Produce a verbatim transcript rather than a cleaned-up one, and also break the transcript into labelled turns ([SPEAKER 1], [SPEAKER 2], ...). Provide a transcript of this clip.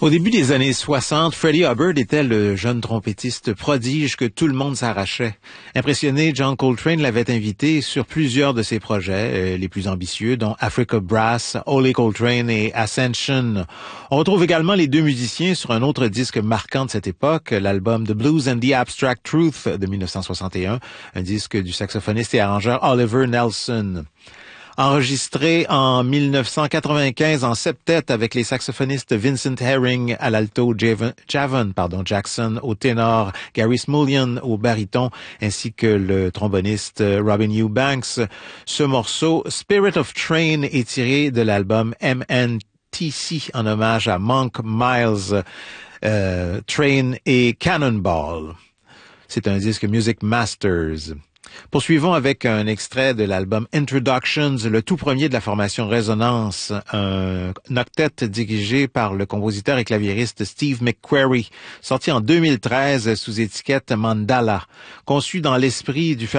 [SPEAKER 1] Au début des années soixante, Freddie Hubbard était le jeune trompettiste prodige que tout le monde s'arrachait. Impressionné, John Coltrane l'avait invité sur plusieurs de ses projets, euh, les plus ambitieux, dont Africa Brass, Olé Coltrane et Ascension. On retrouve également les deux musiciens sur un autre disque marquant de cette époque, l'album The Blues and the Abstract Truth de mille neuf cent soixante et un, un disque du saxophoniste et arrangeur Oliver Nelson. Enregistré en mille neuf cent quatre-vingt-quinze en septet avec les saxophonistes Vincent Herring à l'alto, Javon, Javon pardon, Jackson au ténor, Gary Smulyan au baryton, ainsi que le tromboniste Robin Eubanks. Ce morceau, Spirit of Train, est tiré de l'album M N T C en hommage à Monk Miles, euh, Train et Cannonball. C'est un disque Music Masters. Poursuivons avec un extrait de l'album Introductions, le tout premier de la formation Résonance, un octet dirigé par le compositeur et claviériste Steve McQuarrie, sorti en deux mille treize sous étiquette Mandala, conçu dans l'esprit du